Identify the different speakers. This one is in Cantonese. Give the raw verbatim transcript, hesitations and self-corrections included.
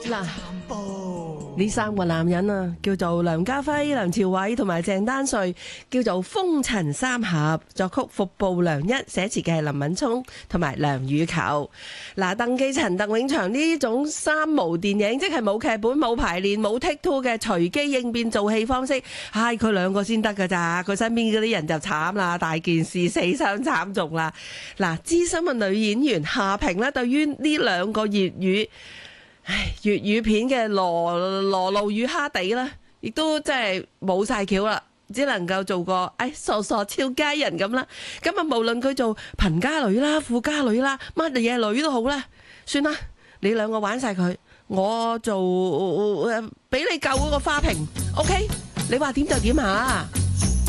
Speaker 1: 嗱，呢三個男人啊，叫做梁家輝、梁朝偉同埋鄭丹瑞，叫做風塵三俠。作曲服部良一，寫詞嘅係林敏聰同埋梁羽球。嗱，鄧寄塵、鄧永祥呢種三無電影，即係冇劇本、冇排練、冇 take two 嘅隨機應變做戲方式，係佢兩個先得噶咋，佢身邊嗰啲人就慘啦，大件事，死傷慘重啦。嗱，資深嘅女演員夏萍呢，對於呢兩個粵語唉，粵語片嘅羅羅路與哈地啦，亦都真係冇晒橋啦，只能夠做個唉傻傻俏佳人咁啦。咁啊，無論佢做貧家女啦、富家女啦、乜嘢女都好啦，算啦，你兩個玩晒佢，我做俾你救嗰個花瓶 ，OK？你話點就點吓。